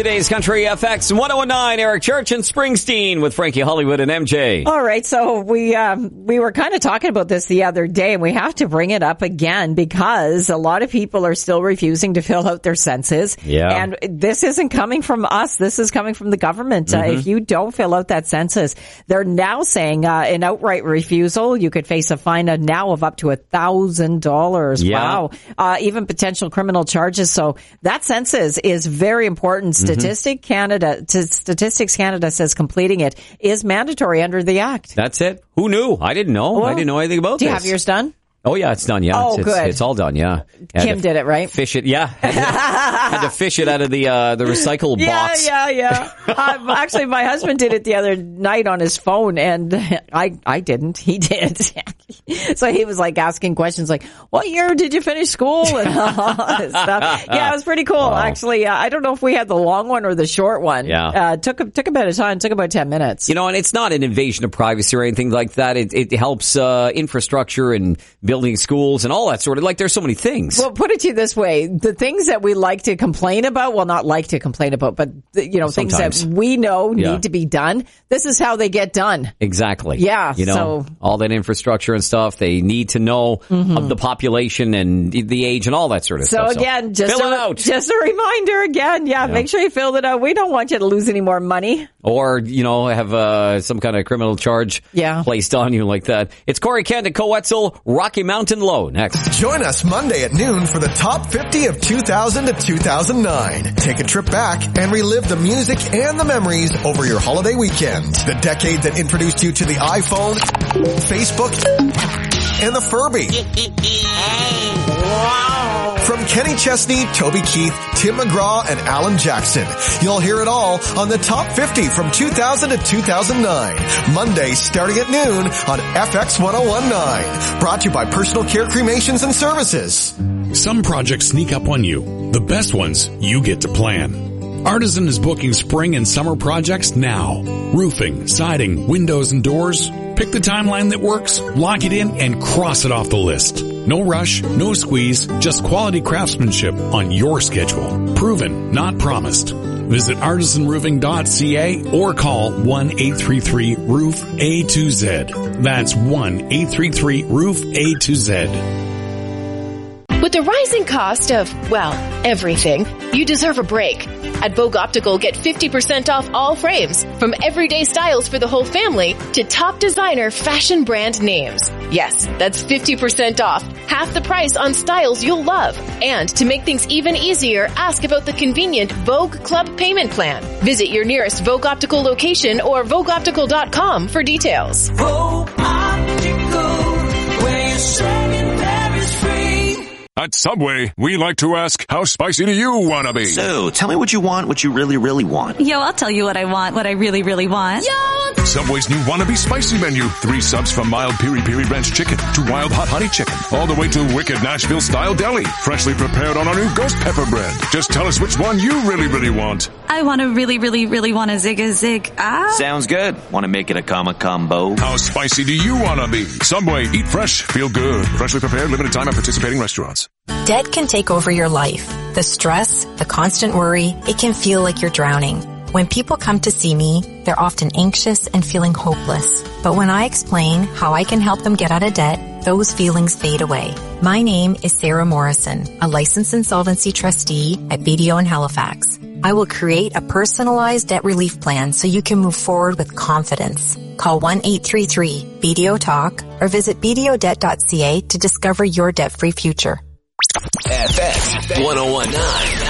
today's Country FX 1019. Eric Church and Springsteen with Frankie Hollywood and MJ. All right, so we were kind of talking about this the other day, and we have to bring it up again because a lot of people are still refusing to fill out their census. Yeah. And this isn't coming from us. This is coming from the government. If you don't fill out that census, they're now saying an outright refusal, you could face a fine now of up to $1,000. Yeah. Wow. Even potential criminal charges. So that census is very important. Statistics Canada says completing it is mandatory under the Act. That's it. Who knew? I didn't know. Well, I didn't know anything about this. Do you have yours done? Oh, yeah, it's done, yeah. Oh, good. It's all done, yeah. Kim did it, right? Fish it, yeah. Had to fish it out of the recycle box. Yeah. Actually, my husband did it the other night on his phone, and I didn't. He did. So he was like asking questions like, what year did you finish school? And all this stuff. Yeah, it was pretty cool. Wow. Actually, I don't know if we had the long one or the short one. Yeah. Took a bit of time, took about 10 minutes. You know, and it's not an invasion of privacy or anything like that. It helps infrastructure and building schools and all that sort of, like, there's so many things. Well, put it to you this way. The things that we like to complain about, well, not like to complain about, but, you know, sometimes. Things that we know need to be done, this is how they get done. Exactly. Yeah. You know, all that infrastructure and stuff, they need to know of the population and the age and all that sort of stuff. So again, fill it out. Just a reminder again. Yeah, make sure you fill it out. We don't want you to lose any more money. Or, you know, have some kind of criminal charge placed on you like that. It's Corey Kent at Coetzel, Rocky Mountain Low. Next. Join us Monday at noon for the top 50 of 2000 to 2009. Take a trip back and relive the music and the memories over your holiday weekend. The decade that introduced you to the iPhone, Facebook, and the Furby. From Kenny Chesney, Toby Keith, Tim McGraw, and Alan Jackson. You'll hear it all on the top 50 from 2000 to 2009. Monday starting at noon on FX 1019. Brought to you by Personal Care Cremations and Services. Some projects sneak up on you. The best ones you get to plan. Artisan is booking spring and summer projects now. Roofing, siding, windows, and doors. Pick the timeline that works, lock it in, and cross it off the list. No rush, no squeeze, just quality craftsmanship on your schedule. Proven, not promised. Visit artisanroofing.ca or call 1-833-ROOF-A to Z. That's 1-833-ROOF-A to Z. With the rising cost of, well, everything, you deserve a break. At Vogue Optical, get 50% off all frames, from everyday styles for the whole family to top designer fashion brand names. Yes, that's 50% off, half the price on styles you'll love. And to make things even easier, ask about the convenient Vogue Club payment plan. Visit your nearest Vogue Optical location or VogueOptical.com for details. Vogue Optical, where you're saving Paris free. At Subway, we like to ask, how spicy do you want to be? So, tell me what you want, what you really, really want. Yo, I'll tell you what I want, what I really, really want. Yo! Subway's new Wannabe Spicy menu. 3 subs from mild piri-piri ranch chicken to wild hot honey chicken. All the way to wicked Nashville-style deli. Freshly prepared on our new ghost pepper bread. Just tell us which one you really, really want. I want to really, really, really want a zig. Sounds good. Want to make it a combo? How spicy do you want to be? Subway, eat fresh, feel good. Freshly prepared, limited time at participating restaurants. Debt can take over your life. The stress, the constant worry, it can feel like you're drowning. When people come to see me, they're often anxious and feeling hopeless. But when I explain how I can help them get out of debt, those feelings fade away. My name is Sarah Morrison, a licensed insolvency trustee at BDO in Halifax. I will create a personalized debt relief plan so you can move forward with confidence. Call 1-833-BDO-TALK or visit bdodebt.ca to discover your debt-free future. FX 1019.